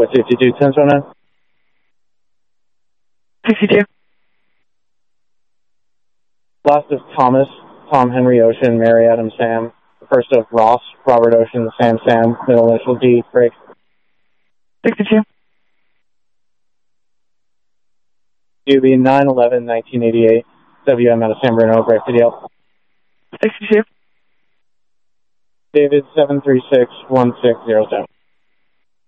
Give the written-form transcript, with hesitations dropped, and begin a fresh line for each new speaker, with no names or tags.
with 52-1009.
62.
Last of Thomas, Tom Henry Ocean, Mary Adam Sam. First of Ross, Robert Ocean, Sam Sam, middle initial D, break.
62.
UB 9/11/1988, WM out of San Bruno, break video.
62.
David 736-1607.